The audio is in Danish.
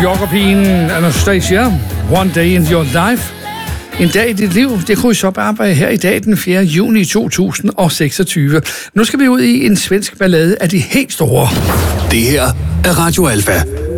New Yorker-pigen Anastasia, One Day in Your Life. En dag i dit liv, det krydser op arbejde her i dag, den 4. juni 2026. Nu skal vi ud i en svensk ballade af de helt store. Det her er Radio Alfa.